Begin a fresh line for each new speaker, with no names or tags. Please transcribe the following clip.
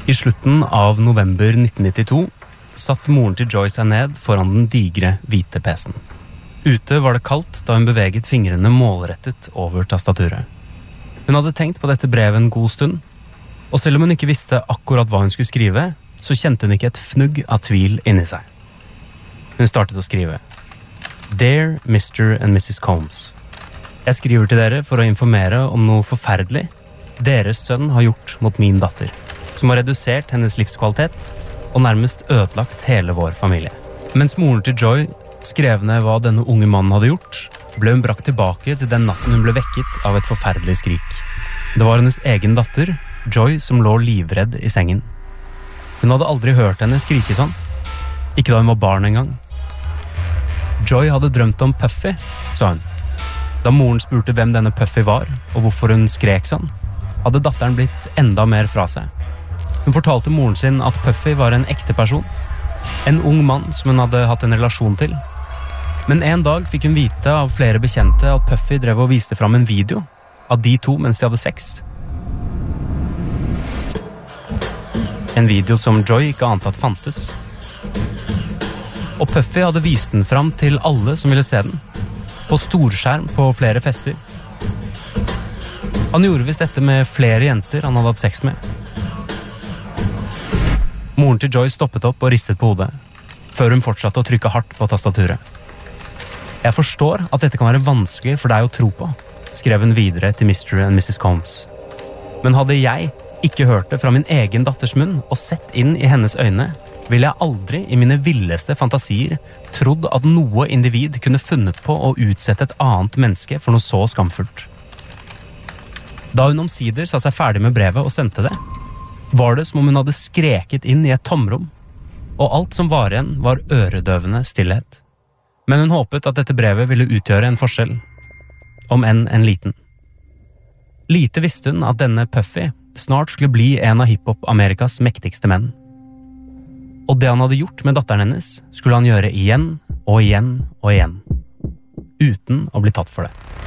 I slutten av november 1992 satt moren til Joy seg ned foran den digre, hvite PC-en. Ute var det kaldt da hun beveget fingrene målrettet over tastaturet. Hun hadde tenkt på dette brevet en god stund, og selv om hun ikke visste akkurat hva hun skulle skrive, så kjente hun ikke et fnugg av tvil inni seg. Hun startet å skrive. Dear Mr. and Mrs. Combs. Jeg skriver til dere for å informere om noe forferdelig deres sønn har gjort mot min datter, som har redusert hennes livskvalitet og nærmest ødelagt hele vår familie. Mens moren til Joy skrev ned hva denne unge mannen hadde gjort, ble hun brakt tilbake til den natten hun ble vekket av et forferdelig skrik. Det var hennes egen datter, Joy, som lå livredd i sengen. Hun hadde aldri hørt henne skrike sånn, ikke da hun var barn engang. Joy hadde drømt om Puffy, sa hun. Da moren spurte hvem denne Puffy var, og hvorfor hun skrek sånn, hadde datteren blitt enda mer fra seg. Hun fortalte moren sin at Puffy var en ekte person, en ung mann som hun hadde hatt en relasjon til. Men en dag fikk hun vite av flere bekjente at Puffy drev og viste fram en video av de to mens de hadde sex. En video som Joy ikke ante at fantes. Og Puffy hadde vist den fram til alle som ville se den, på storskjerm på flere fester. Han gjorde visst dette med flere jenter han hadde hatt sex med. Moren til Joy stoppet opp og ristet på hodet, før hun fortsatte å trykke hardt på tastaturet. Jeg forstår at dette kan være vanskelig for deg å tro på, skrev hun videre til Mr. and Mrs. Combs. Men hadde jeg ikke hørt det fra min egen datters munn og sett inn i hennes øyne, ville jeg aldri i mine villeste fantasier trodd at noe individ kunne funnet på å utsette et annet menneske for noe så skamfullt. Da hun omsider sa seg ferdig med brevet og sendte det, var det som om hun hadde skreket inn i et tomrom, og alt som var igjen var øredøvende stillhet. Men hun håpet at dette brevet ville utgjøre en forskjell, om enn en liten. Lite visste hun at denne Puffy snart skulle bli en av hiphop-Amerikas mektigste menn. Og det han hadde gjort med datteren hennes, skulle han gjøre igjen og igjen og igjen, uten å bli tatt for det.